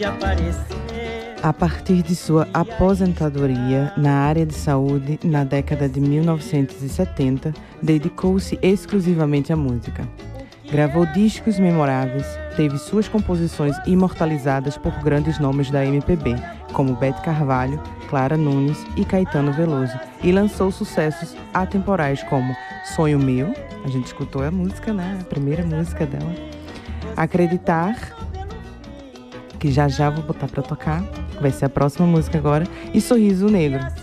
A partir de sua aposentadoria na área de saúde na década de 1970, dedicou-se exclusivamente à música. Gravou discos memoráveis, teve suas composições imortalizadas por grandes nomes da MPB, como Bete Carvalho, Clara Nunes e Caetano Veloso, e lançou sucessos atemporais como Sonho Meu, a gente escutou a música, né? A primeira música dela, Acreditar, que já vou botar pra tocar, vai ser a próxima música agora, e Sorriso Negro.